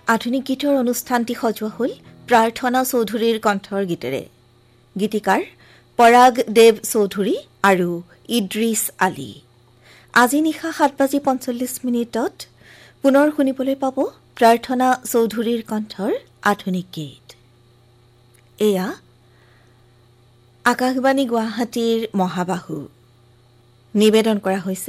আধুনিক গীতৰ অনুষ্ঠানটি সজোৱা হ'ল প্ৰাৰ্থনা চৌধুৰীৰ কণ্ঠৰ গীতেৰে। গীতিকাৰ পৰাগ দেৱ চৌধুৰী আৰু ইদ্ৰিছ আলী। আজি নিশা 7:45 পুনৰ শুনিবলৈ পাব প্ৰাৰ্থনা চৌধুৰীৰ কণ্ঠৰ আধুনিক গীত। এয়া আকাশবাণী গুৱাহাটীৰ মহাবাহু। নিবেদন কৰা হৈছে